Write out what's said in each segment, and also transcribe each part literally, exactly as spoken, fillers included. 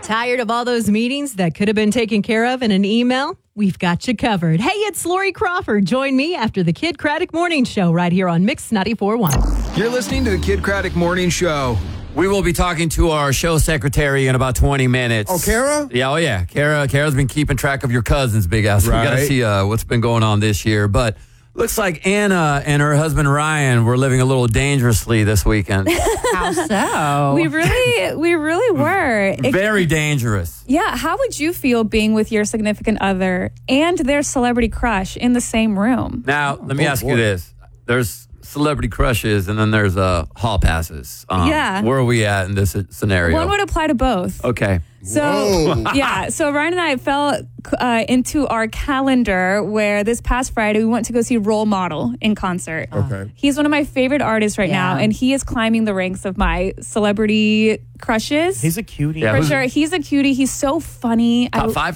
Tired of all those meetings that could have been taken care of in an email? We've got you covered. Hey, it's Lori Crawford. Join me after the Kid Craddock Morning Show right here on Mix ninety-four point one. You're listening to the Kid Craddock Morning Show. We will be talking to our show secretary in about twenty minutes. Oh, Kara? Yeah, oh yeah. Kara, Kara's been keeping track of your cousins, Big Ass. Right. We got to see uh, what's been going on this year. But looks like Anna and her husband Ryan were living a little dangerously this weekend. How so? We really, we really were. It- Very dangerous. yeah. How would you feel being with your significant other and their celebrity crush in the same room? Now, let me Oh, ask boy. you this. There's celebrity crushes and then there's uh, hall passes. Um, Yeah. Where are we at in this scenario? One would apply to both. Okay. So, Whoa. yeah. So Ryan and I fell uh, into our calendar where this past Friday we went to go see Role Model in concert. Okay. He's one of my favorite artists right Yeah. now, and he is climbing the ranks of my celebrity crushes. He's a cutie. Yeah. For who's- sure. He's a cutie. He's so funny. Top I, five?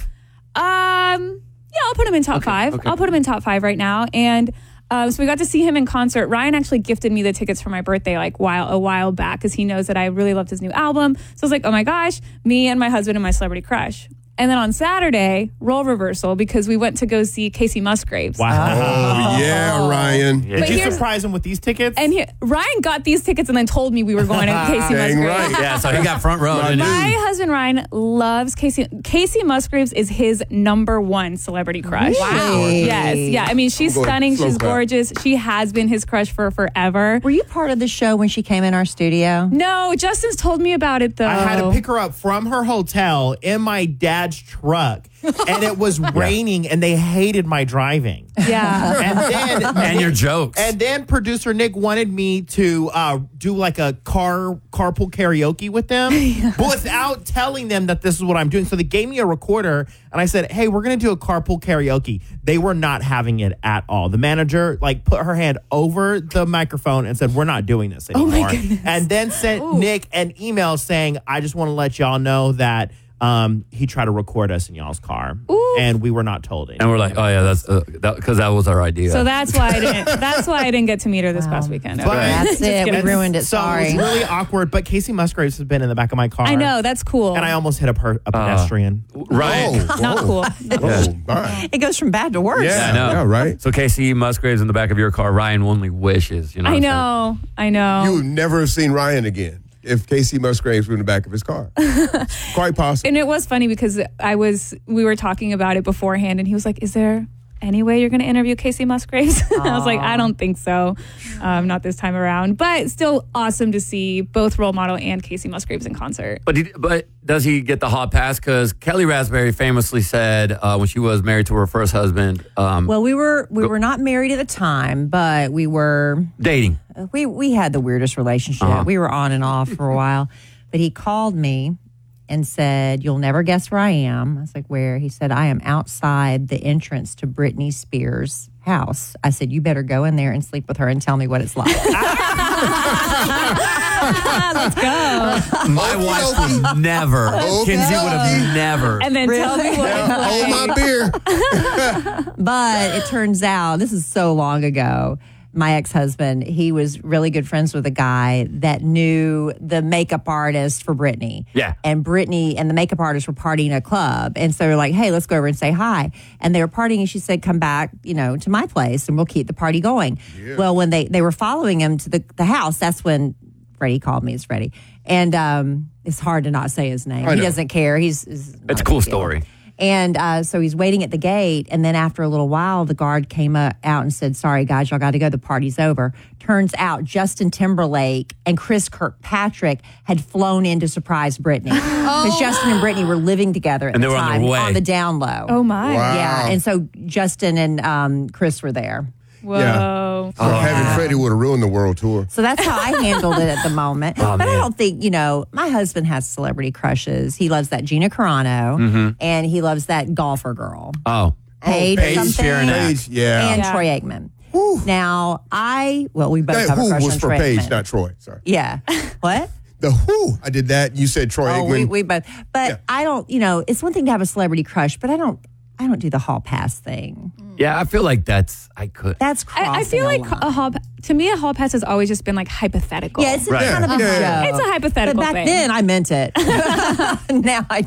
Um, yeah, I'll put him in top Okay, five. okay. I'll put him in top five right now. And um, so we got to see him in concert. Ryan actually gifted me the tickets for my birthday like while a while back because he knows that I really loved his new album. So I was like, oh my gosh, me and my husband and my celebrity crush. And then on Saturday, role reversal because we went to go see Casey Musgraves. Wow. Oh, yeah, Ryan. Did But you here's- surprise him with these tickets? And he, Ryan got these tickets and then told me we were going to Casey Dang Musgraves. right. Yeah, so he got front row. didn't he? My husband Ryan loves Casey. Casey Musgraves is his number one celebrity crush. Wow. Yes. Yeah. I mean, she's I'm going stunning. slow She's clap. gorgeous. She has been his crush for forever. Were you part of the show when she came in our studio? No, Justin's told me about it though. I had to pick her up from her hotel in my dad's truck, and it was raining, and they hated my driving. Yeah. And then And your jokes. And then producer Nick wanted me to uh, do like a car carpool karaoke with them, but without telling them that this is what I'm doing. So they gave me a recorder, and I said, "Hey, we're gonna do a carpool karaoke." They were not having it at all. The manager like put her hand over the microphone and said, "We're not doing this anymore." my goodness. And then sent Nick an email saying, "I just want to let y'all know that." Um, he tried to record us in y'all's car, Ooh. and we were not told it. And we're like, oh yeah, that's because that, 'cause that was our idea. So that's why I didn't. That's why I didn't get to meet her this past weekend. But- That's Just it. We kidding. ruined it. So Sorry. it was really awkward. But Casey Musgraves has been in the back of my car. I know that's cool. And I almost hit a, per- a pedestrian. right. Oh, Not whoa. cool. Oh, all right. It goes from bad to worse. Yeah, I know. yeah, right. So Casey Musgraves in the back of your car. Ryan only wishes. You know. I what I'm know. I know. You would never have seen Ryan again if Casey Musgraves were in the back of his car. Quite possible. And it was funny because I was, we were talking about it beforehand, and he was like, "Is there any way you're going to interview Casey Musgraves?" I was like, "I don't think so, um, not this time around." But still awesome to see both Role Model and Casey Musgraves in concert. But he, but does he get the hot pass? Because Kelly Raspberry famously said uh, when she was married to her first husband, um, Well, we were we were not married at the time, but we were dating. we we had the weirdest relationship. Uh-huh. We were on and off for a while. But he called me and said, "You'll never guess where I am." I was like, "Where?" He said, "I am outside the entrance to Britney Spears' house." I said, "You better go in there and sleep with her and tell me what it's like." Let's go. My wife would never. Okey Kinsey would have dokey. never. And then tell me what it's Hold like. my beer. But it turns out, this is so long ago, my ex-husband, he was really good friends with a guy that knew the makeup artist for Britney. Yeah. And Britney and the makeup artist were partying at a club. And so they're like, "Hey, let's go over and say hi." And they were partying, and she said, "Come back, you know, to my place and we'll keep the party going." Well, when they, they were following him to the, the house, that's when Freddie called me as Freddie. And um, it's hard to not say his name. I He know. doesn't care. He's, he's not It's a cool big deal. story. And uh, so he's waiting at the gate. And then after a little while, the guard came uh, out and said, "Sorry, guys, y'all got to go. The party's over." Turns out Justin Timberlake and Chris Kirkpatrick had flown in to surprise Britney. Because Justin and Britney were living together at And the they were on their time way. on the down low. Oh my. Wow. Yeah. And so Justin and um, Chris were there. Whoa. So having Freddie would have ruined the world tour. So that's how I handled it at the moment. Oh, but I man. don't think, you know, my husband has celebrity crushes. He loves that Gina Carano Mm-hmm. and he loves that golfer girl. Oh, Paige, Paige something. Sharonak. Paige, yeah. And Yeah. Troy Aikman. Now, I, well, we both That have a who crush was on for Troy Paige, Aikman. not Troy. Sorry. Yeah. What? The who. I did that. You said Troy Oh, Aikman. we, we both. But Yeah. I don't, you know, it's one thing to have a celebrity crush, but I don't, I don't do the hall pass thing. yeah. I feel like that's I could. That's crossing I, I feel a like line. a hall, to me, a hall pass has always just been like hypothetical. Yeah, it's Right. kind of a Yeah. joke. It's a hypothetical But back thing. then, I meant it. Now I